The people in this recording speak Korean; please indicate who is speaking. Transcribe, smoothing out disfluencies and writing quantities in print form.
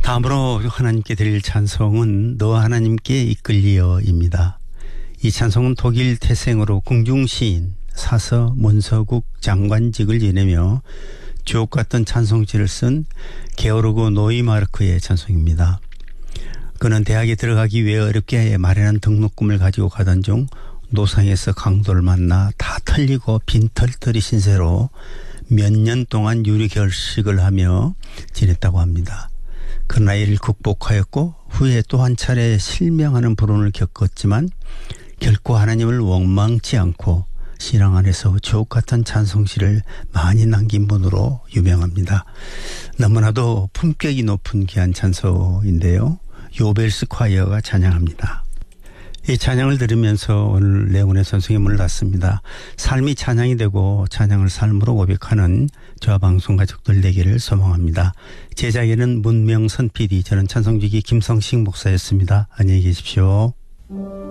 Speaker 1: 다음으로 하나님께 드릴 찬송은 너 하나님께 이끌리어입니다. 이 찬송은 독일 태생으로 궁중시인 사서 문서국 장관직을 지내며 주옥 같은 찬송지를 쓴 게오르그 노이마르크의 찬송입니다. 그는 대학에 들어가기 위해 어렵게 마련한 등록금을 가지고 가던 중 노상에서 강도를 만나 다 털리고 빈털터리 신세로 몇 년 동안 유리결식을 하며 지냈다고 합니다. 그러나 이를 극복하였고 후에 또 한 차례 실명하는 불운을 겪었지만 결코 하나님을 원망치 않고 신앙 안에서 주옥 같은 찬송시를 많이 남긴 분으로 유명합니다. 너무나도 품격이 높은 귀한 찬송인데요. 요벨스 콰이어가 찬양합니다. 이 찬양을 들으면서 오늘 레온의 찬송에 문을 닫습니다. 삶이 찬양이 되고 찬양을 삶으로 고백하는 저와 방송 가족들 되기를 소망합니다. 제작에는 문명선 PD, 저는 찬송지기 김성식 목사였습니다. 안녕히 계십시오.